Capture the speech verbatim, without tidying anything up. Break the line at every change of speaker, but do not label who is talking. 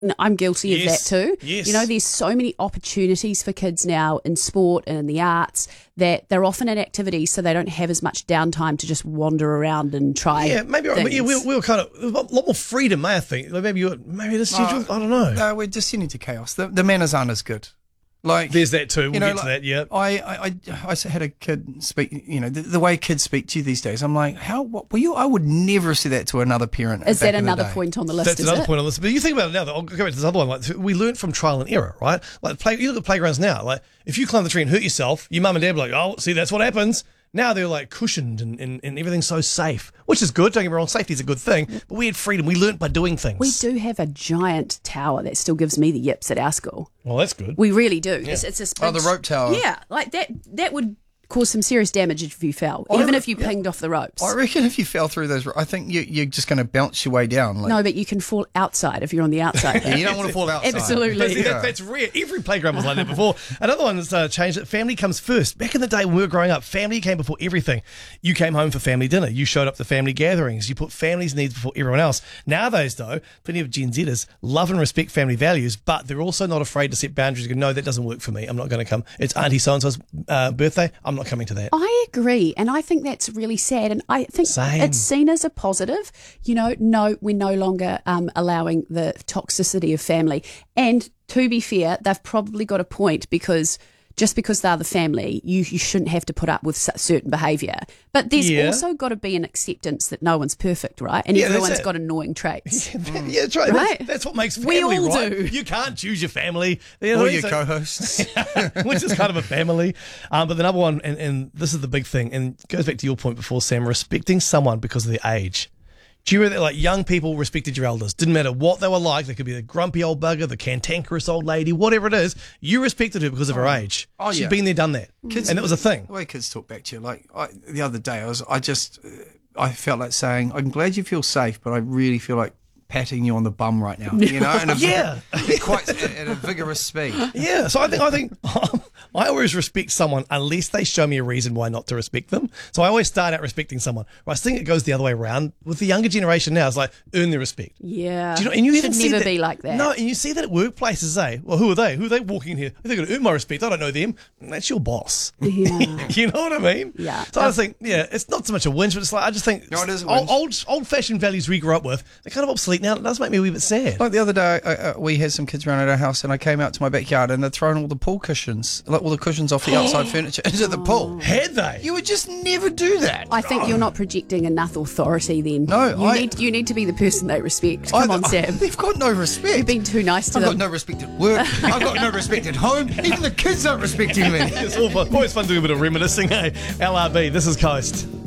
I'm guilty
yes.
of that too.
Yes.
You know, there's so many opportunities for kids now in sport and in the arts that they're often in activities, so they don't have as much downtime to just wander around and try.
Yeah, maybe right, but yeah, we, we were kind of a lot more freedom. I think like maybe you maybe the schedule.
Uh,
I don't know.
No, we're descending to chaos. The, the manners aren't as good. Like
there's that too. We'll
you know,
get
like,
to that. Yeah.
I, I, I, I had a kid speak. You know, the, the way kids speak to you these days. I'm like, how? What, well, you? I would never say that to another parent.
Is
back
that
in the
another
day.
point on the list?
That's
is
another
it?
point on this. But you think about it now. I'll go back to this other one. Like we learned from trial and error, right? Like play, you look at playgrounds now. Like if you climb the tree and hurt yourself, your mum and dad be like, "Oh, see, that's what happens." Now they're like cushioned and, and, and everything's so safe, which is good. Don't get me wrong, safety is a good thing. But we had freedom. We learnt by doing things.
We do have a giant tower that still gives me the yips at our school.
Well, that's good.
We really do. It's, it's this big,
Oh, the rope tower.
Yeah, like that. That would cause some serious damage if you fell, even if you pinged off the ropes.
I reckon if you fell through those, I think you, you're just going to bounce your way down. Like,
No, but you can fall outside if you're on the outside.
yeah, you don't want to fall outside.
Absolutely.
But see, that, that's rare. Every playground was like that before. Another one that's uh, changed it. Family comes first. Back in the day when we were growing up, family came before everything. You came home for family dinner. You showed up to family gatherings. You put family's needs before everyone else. Nowadays, though, plenty of Gen Zers love and respect family values, but they're also not afraid to set boundaries and go, no, that doesn't work for me. I'm not going to come. It's Auntie so-and-so's uh, birthday. I'm not coming to that.
I agree, and I think that's really sad, and I think
Same.
it's seen as a positive. You know, no, we're no longer um, allowing the toxicity of family. And to be fair, they've probably got a point, because just because they're the family, you, you shouldn't have to put up with certain behaviour. But there's
Yeah.
also got to be an acceptance that no one's perfect, right? And
Yeah, that's
everyone's
it.
got annoying traits.
Yeah, that's right.
Right.
That's, that's what makes
We
family,
all
right?
do.
You can't choose your family. You know,
Or your
so-
co-hosts.
which is kind of a family. Um, but the number one, and, and this is the big thing, and it goes back to your point before, Sam, respecting someone because of their age. Do you remember that, like, young people respected your elders? Didn't matter what they were like. They could be the grumpy old bugger, the cantankerous old lady, whatever it is. You respected her because of her age.
Oh,
She'd
yeah.
been there, done that.
Kids,
and it was a thing.
The way kids talk back to you, like I, the other day, I was, I just, uh, I felt like saying, "I'm glad you feel safe, but I really feel like patting you on the bum right now." You know, and a,
Yeah.
quite at, at a vigorous speed.
Yeah, so I think I think I always respect someone unless they show me a reason why not to respect them. So I always start out respecting someone. I think it goes the other way around with the younger generation now. It's like earn their respect.
Yeah.
Do you know? And you
Should
even see
never
that,
be like that.
No, and you see that at workplaces, eh? Well, who are they? Who are they walking in here? They're going to earn my respect. I don't know them. That's your boss.
Yeah.
You know what I mean?
Yeah.
So I just think, yeah, it's not so much a whinge, but it's like I just think
No, it is a
old,
whinge.
old old fashioned values we grew up with, they're kind of obsolete now. It does make me a wee bit sad.
Like the other day, I, uh, we had some kids around at our house, and I came out to my backyard, and they'd thrown all the pool cushions, like all the cushions off the outside furniture, into the pool.
Had they?
You would just never do that.
I think you're not projecting enough authority then.
No,
you
I-
need you need to be the person they respect.
I-
Come on,
I-
Sam.
They've got no respect.
You've been too nice to
I've got
them.
no respect at work. I've got no respect at home. Even the kids aren't respecting me.
It's all fun. Always fun doing a bit of reminiscing, eh? L R B, this is Coast.